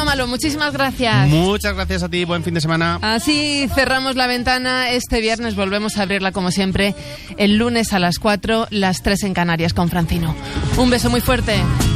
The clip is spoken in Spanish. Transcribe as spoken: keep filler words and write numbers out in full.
Malo, muchísimas gracias. Muchas gracias a ti, buen fin de semana. Así cerramos la ventana. Este viernes volvemos a abrirla como siempre el lunes a las cuatro, las tres en Canarias con Francino. Un beso muy fuerte.